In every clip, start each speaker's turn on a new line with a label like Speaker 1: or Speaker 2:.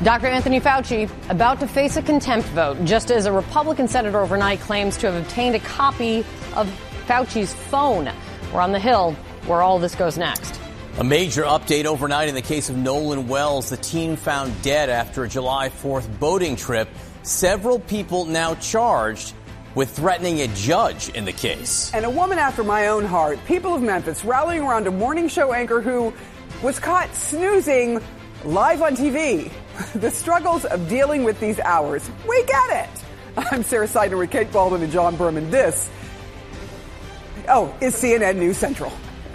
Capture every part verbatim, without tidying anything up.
Speaker 1: Doctor Anthony Fauci about to face a contempt vote, just as a Republican senator overnight claims to have obtained a copy of Fauci's phone. We're on the Hill, where all this goes next.
Speaker 2: A major update overnight in the case of Nolan Wells, the teen found dead after a July fourth boating trip. Several people now charged with threatening a judge in the case.
Speaker 3: And a woman after my own heart. People of Memphis rallying around a morning show anchor who was caught snoozing live on T V. The struggles of dealing with these hours. We get it. I'm Sarah Seidner with Kate Baldwin and John Berman. This, oh, is C N N News Central.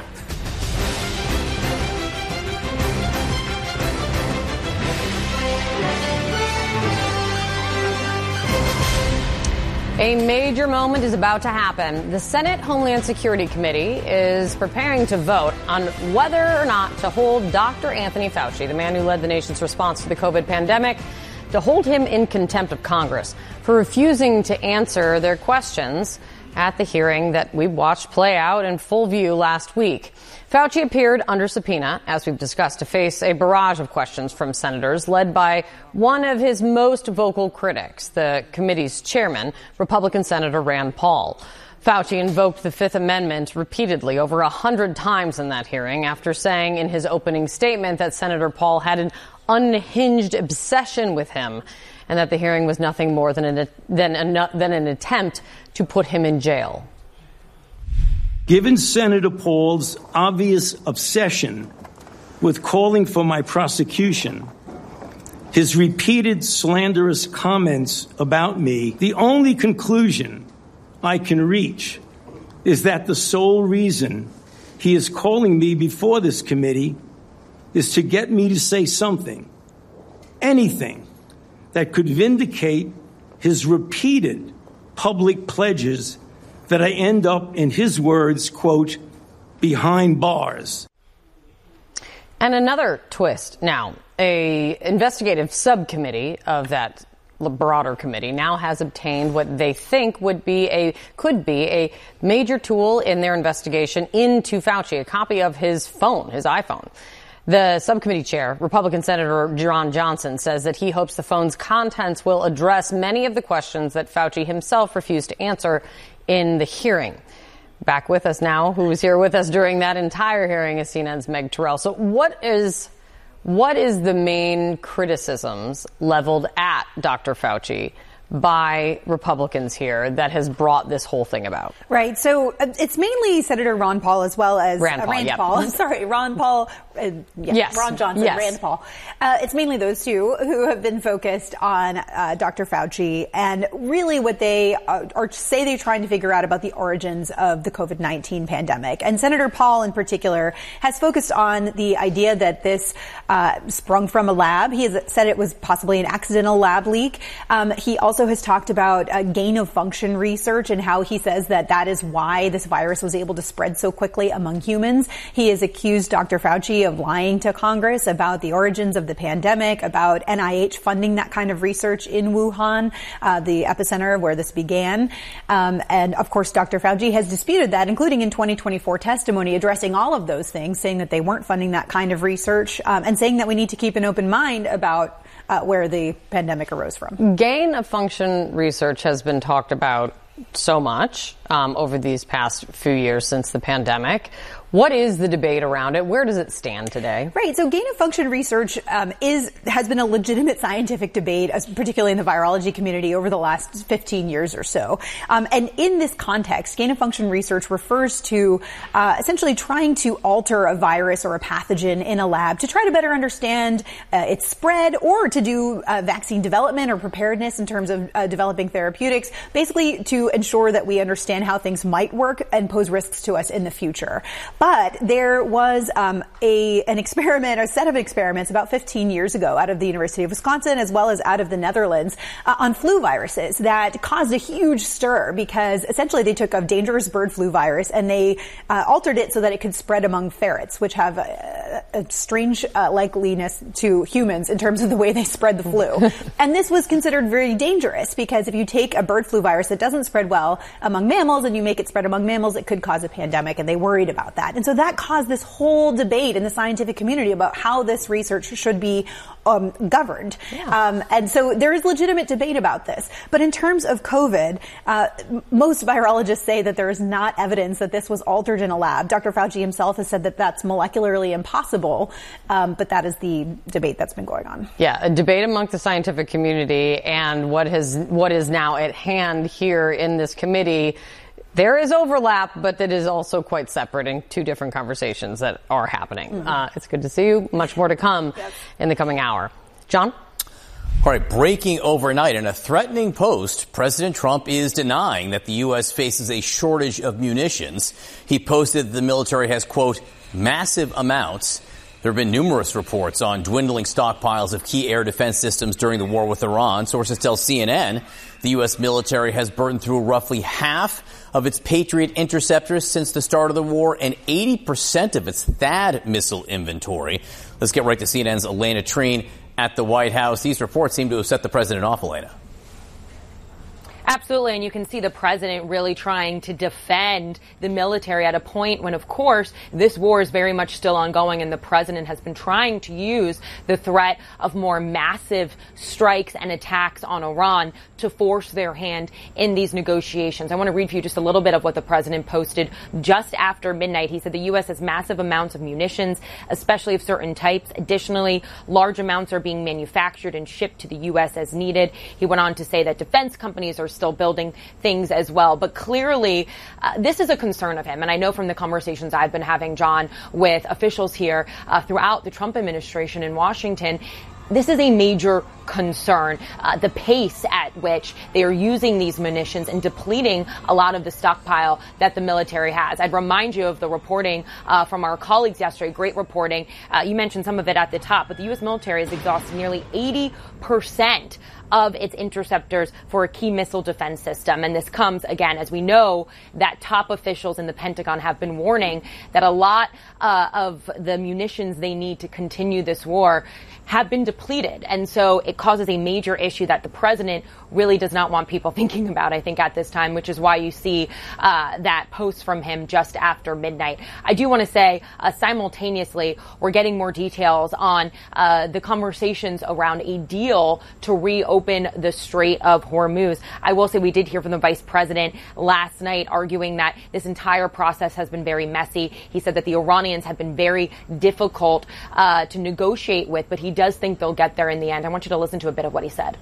Speaker 1: A major moment is about to happen. The Senate Homeland Security Committee is preparing to vote on whether or not to hold Doctor Anthony Fauci, the man who led the nation's response to the COVID pandemic, to hold him in contempt of Congress for refusing to answer their questions at the hearing that we watched play out in full view last week. Fauci appeared under subpoena, as we've discussed, to face a barrage of questions from senators led by one of his most vocal critics, the committee's chairman, Republican Senator Rand Paul. Fauci invoked the Fifth Amendment repeatedly, over a hundred times in that hearing, after saying in his opening statement that Senator Paul had an unhinged obsession with him and that the hearing was nothing more than an, than, an, than an attempt to put him in jail.
Speaker 4: Given Senator Paul's obvious obsession with calling for my prosecution, his repeated slanderous comments about me, the only conclusion I can reach is that the sole reason he is calling me before this committee is to get me to say something, anything, that could vindicate his repeated public pledges that I end up, in his words, quote, behind bars.
Speaker 1: And another twist now, a investigative subcommittee of that broader committee now has obtained what they think would be a, could be a major tool in their investigation into Fauci, a copy of his phone, his iPhone. The subcommittee chair, Republican Senator Ron Johnson, says that he hopes the phone's contents will address many of the questions that Fauci himself refused to answer in the hearing. Back with us now, who was here with us during that entire hearing, is C N N's Meg Terrell. So what is what is the main criticisms leveled at Doctor Fauci by Republicans here that has brought this whole thing about?
Speaker 5: Right. So uh, it's mainly Senator Ron Paul as well as
Speaker 1: Rand Paul.
Speaker 5: Uh, Rand
Speaker 1: yep.
Speaker 5: Paul. Sorry, Ron Paul. Uh, yeah,
Speaker 1: yes.
Speaker 5: Ron Johnson,
Speaker 1: yes.
Speaker 5: Rand Paul. Uh, it's mainly those two who have been focused on uh, Doctor Fauci and really what they are, or say they're trying to figure out about the origins of the COVID nineteen pandemic. And Senator Paul in particular has focused on the idea that this uh, sprung from a lab. He has said it was possibly an accidental lab leak. Um, he also has talked about uh, gain of function research and how he says that that is why this virus was able to spread so quickly among humans. He has accused Doctor Fauci of lying to Congress about the origins of the pandemic, about N I H funding that kind of research in Wuhan, uh, the epicenter where this began. Um, and of course, Doctor Fauci has disputed that, including in twenty twenty-four testimony, addressing all of those things, saying that they weren't funding that kind of research, um, and saying that we need to keep an open mind about uh, where the pandemic arose from.
Speaker 1: Gain of function research has been talked about so much um, over these past few years since the pandemic. What is the debate around it? Where does it stand today?
Speaker 5: Right. So gain of function research um, is has been a legitimate scientific debate, particularly in the virology community, over the last fifteen years or so. Um, and in this context, gain of function research refers to uh, essentially trying to alter a virus or a pathogen in a lab to try to better understand uh, its spread, or to do uh, vaccine development or preparedness in terms of uh, developing therapeutics, basically to ensure that we understand how things might work and pose risks to us in the future. But there was um, a an experiment, a set of experiments about fifteen years ago out of the University of Wisconsin as well as out of the Netherlands uh, on flu viruses that caused a huge stir because essentially they took a dangerous bird flu virus and they uh, altered it so that it could spread among ferrets, which have a, a strange uh, likeliness to humans in terms of the way they spread the flu. And this was considered very dangerous because if you take a bird flu virus that doesn't spread well among mammals and you make it spread among mammals, it could cause a pandemic, and they worried about that. that. And so that caused this whole debate in the scientific community about how this research should be um, governed. Yeah. Um, and so there is legitimate debate about this. But in terms of COVID, uh, most virologists say that there is not evidence that this was altered in a lab. Doctor Fauci himself has said that that's molecularly impossible. Um, but that is the debate that's been going on.
Speaker 1: Yeah, a debate among the scientific community and what has what is now at hand here in this committee. There is overlap, but that is also quite separate in two different conversations that are happening. Mm-hmm. Uh, it's good to see you. Much more to come yes. in the coming hour. John?
Speaker 2: All right, breaking overnight in a threatening post, President Trump is denying that the U S faces a shortage of munitions. He posted that the military has, quote, massive amounts. There have been numerous reports on dwindling stockpiles of key air defense systems during the war with Iran. Sources tell C N N the U S military has burned through roughly half of its Patriot interceptors since the start of the war and eighty percent of its THAAD missile inventory. Let's get right to C N N's Elena Treen at the White House. These reports seem to have set the president off, Elena.
Speaker 6: Absolutely, and you can see the president really trying to defend the military at a point when, of course, this war is very much still ongoing, and the president has been trying to use the threat of more massive strikes and attacks on Iran to force their hand in these negotiations. I want to read for you just a little bit of what the president posted just after midnight. He said the U S has massive amounts of munitions, especially of certain types. Additionally, large amounts are being manufactured and shipped to the U S as needed. He went on to say that defense companies are still building things as well. But clearly, uh, this is a concern of him. And I know from the conversations I've been having, John, with officials here uh, throughout the Trump administration in Washington, this is a major concern. Uh, the pace at which they are using these munitions and depleting a lot of the stockpile that the military has. I'd remind you of the reporting uh, from our colleagues yesterday, great reporting. Uh, you mentioned some of it at the top, but the U S military has exhausted nearly eighty percent of its interceptors for a key missile defense system. And this comes, again, as we know that top officials in the Pentagon have been warning that a lot uh, of the munitions they need to continue this war have been depleted. And so it causes a major issue that the president really does not want people thinking about, I think, at this time, which is why you see uh, that post from him just after midnight. I do want to say uh, simultaneously, we're getting more details on uh, the conversations around a deal to reopen the Strait of Hormuz. I will say we did hear from the vice president last night arguing that this entire process has been very messy. He said that the Iranians have been very difficult uh, to negotiate with, but he does think they'll get there in the end. I want you to listen to a bit of what he said.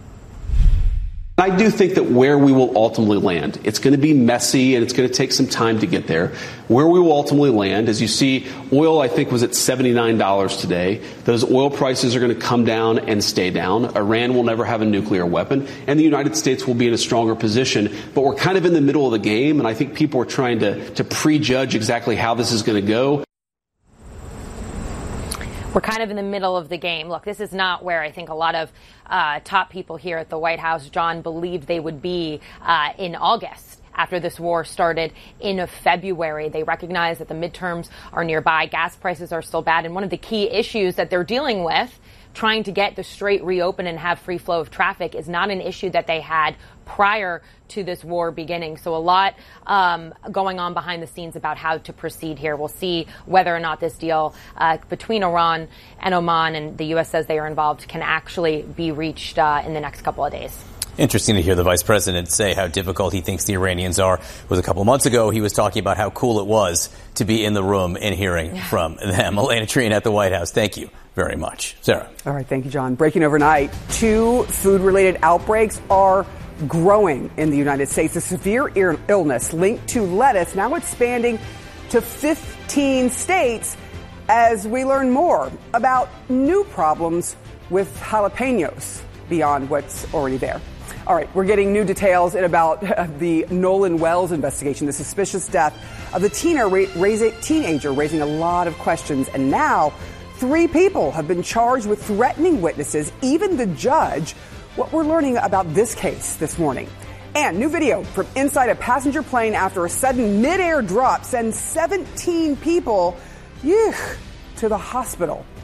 Speaker 7: I do think that where we will ultimately land, it's going to be messy and it's going to take some time to get there. Where we will ultimately land, as you see, oil, I think, was at seventy-nine dollars today. Those oil prices are going to come down and stay down. Iran will never have a nuclear weapon, and the United States will be in a stronger position. But we're kind of in the middle of the game, and I think people are trying to, to prejudge exactly how this is going to go.
Speaker 6: We're kind of in the middle of the game. Look, this is not where I think a lot of uh, top people here at the White House, John, believed they would be uh, in August after this war started in February. They recognize that the midterms are nearby. Gas prices are still bad. And one of the key issues that they're dealing with, trying to get the strait reopened and have free flow of traffic, is not an issue that they had prior to this war beginning. So a lot um, going on behind the scenes about how to proceed here. We'll see whether or not this deal uh, between Iran and Oman, and the U S says they are involved, can actually be reached uh, in the next couple of days.
Speaker 2: Interesting to hear the vice president say how difficult he thinks the Iranians are. It was a couple of months ago he was talking about how cool it was to be in the room and hearing yeah. from them. Elena Treen at the White House. Thank you very much. Sarah.
Speaker 3: All right. Thank you, John. Breaking overnight, two food-related outbreaks are growing in the United States. A severe illness linked to lettuce now expanding to fifteen states as we learn more about new problems with jalapenos beyond what's already there. All right, we're getting new details in about uh, the Nolan Wells investigation, the suspicious death of the teenager, raising, teenager raising a lot of questions. And now three people have been charged with threatening witnesses, even the judge. What we're learning about this case this morning. And new video from inside a passenger plane after a sudden midair drop sends seventeen people yuck, to the hospital.